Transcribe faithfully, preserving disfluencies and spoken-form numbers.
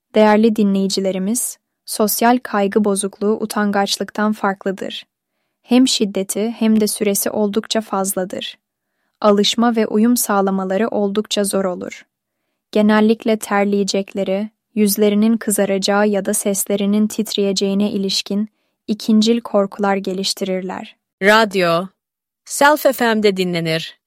Değerli dinleyicilerimiz, sosyal kaygı bozukluğu utangaçlıktan farklıdır. Hem şiddeti hem de süresi oldukça fazladır. Alışma ve uyum sağlamaları oldukça zor olur. Genellikle terleyecekleri, yüzlerinin kızaracağı ya da seslerinin titreyeceğine ilişkin ikincil korkular geliştirirler. Radyo, Self F M'de dinlenir.